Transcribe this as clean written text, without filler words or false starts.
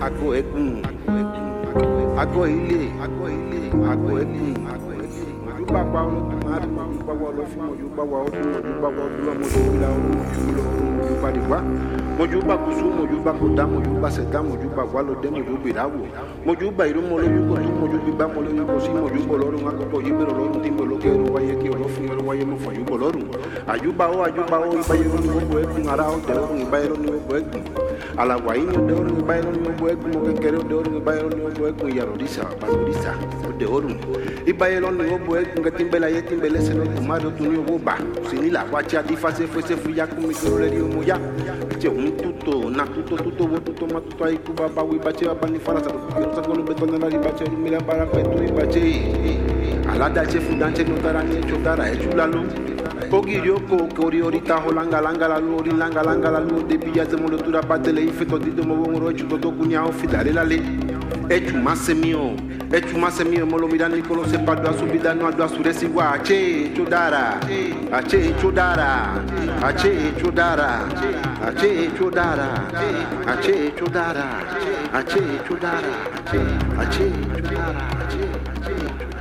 Ago ekun, ago ile, ago ekun. Mojuba pa olódùmarè, mojuba wa ọlọ́fin, mojuba wa ọdún, mojuba wa ọdúnlọ́, mojuba mojuba diwa, mojuba kusu, mojuba koda, mojuba seta, mojuba walode, mojuba irawo, mojuba irumo lójúkọ tó, mojuba ibà mọ lójúkọ sí, mojuba ọlọ́run akọkọ yíbẹrẹ ọlọ́run tí mo lókè ẹrú wáyé kí ọlọ́fin ẹrú wáyé mo fọyúbọ lọ́run. Àjùbà ó ìbáyé ló ní gbogbo ẹkùn ara ọdẹ ọrùn ìbáyé ló ní gbogbo ẹkùn. Alàgbà yìí ní ọdẹ ọrùn ìbáyé ló ní gbogbo ẹkùn, mo kékeré ọdẹ ọrùn ìbáyé ló ní gbogbo ẹkùn, ìyàrá òrìṣà ọdẹ ọrùn ìbáyé ló ní gbogbo ẹkùn, kẹtìmbẹlẹ ayé tìmbẹlẹ sẹlẹ tòmádọ tó ní owó bá sini la wàtí adífàsẹ fẹsẹ fún yakumi tó rẹ ní ọmọ ya jẹ òun tútó na tútó wo tútó má tútó ayé kú bàbá wo ìbàjẹ́ bàbá ní farasa tó kúkẹ́ tó sàgbọ́n bẹ́tọ̀ náà lárí ìbàjẹ́ ọdún mílíọ̀nù bára pẹ̀ tó ìbàjẹ́ aládàjẹ́ fún dáńtẹ́ ní ọ̀tara ní ẹ̀jọ̀ dára ẹ̀jú lálọ́ ogiri oko kori orita ho langa la lu ori langa la lu de biya zemo lo tura batele ifeto dido mo wonro eju to gunya o fidare lale eju masemio mo lo mi dan nikolo se padu asubida no adu asuresi wa ache chodara ache chodara ache chodara ache chodara ache chodara ache chodara ache chodara